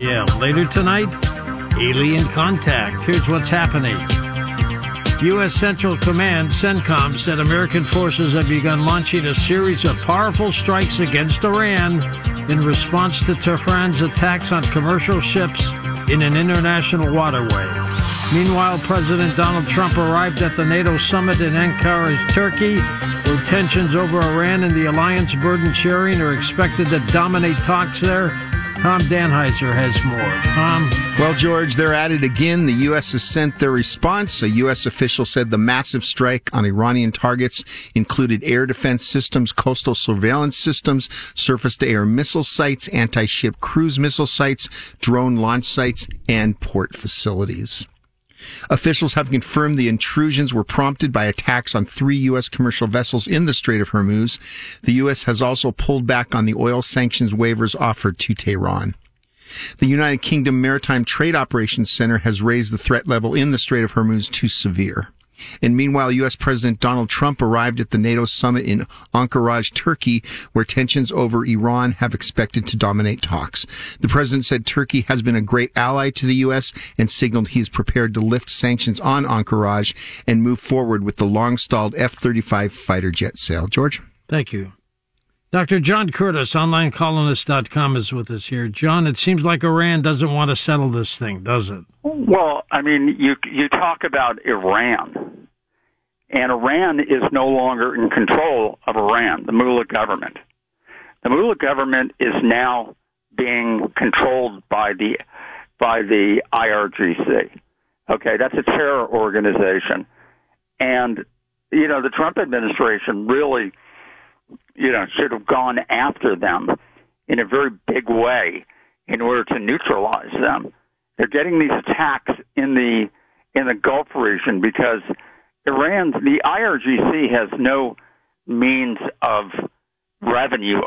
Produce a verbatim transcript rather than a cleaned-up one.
Yeah, later tonight, alien contact. Here's what's happening. U S. Central Command, CENTCOM, said American forces have begun launching a series of powerful strikes against Iran in response to Tehran's attacks on commercial ships in an international waterway. Meanwhile, President Donald Trump arrived at the NATO summit in Ankara, Turkey, where tensions over Iran and the alliance burden sharing are expected to dominate talks there. Tom Danheiser has more. Tom? Well, George, they're at it again. The U S has sent their response. A U S official said the massive strike on Iranian targets included air defense systems, coastal surveillance systems, surface-to-air missile sites, anti-ship cruise missile sites, drone launch sites, and port facilities. Officials have confirmed the intrusions were prompted by attacks on three U S commercial vessels in the Strait of Hormuz. The U S has also pulled back on the oil sanctions waivers offered to Tehran. The United Kingdom Maritime Trade Operations Center has raised the threat level in the Strait of Hormuz to severe. And meanwhile, U S. President Donald Trump arrived at the NATO summit in Ankara, Turkey, where tensions over Iran have expected to dominate talks. The president said Turkey has been a great ally to the U S and signaled he is prepared to lift sanctions on Ankara and move forward with the long-stalled F thirty-five fighter jet sale. George? Thank you. Doctor John Curtis, online columnist dot com, is with us here. John, it seems like Iran doesn't want to settle this thing, does it? Well, I mean, you you talk about Iran, and Iran is no longer in control of Iran, the Mullah government. The Mullah government is now being controlled by the by the I R G C. Okay, that's a terror organization. And, you know, the Trump administration really, you know, should have gone after them in a very big way in order to neutralize them. They're getting these attacks in the in the Gulf region because Iran, the I R G C has no means of revenue